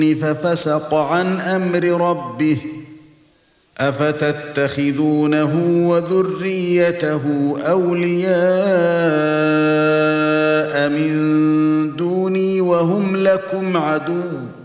ففسق عن أمر ربه أفتتخذونه وذريته أولياء من دوني وهم لكم عدو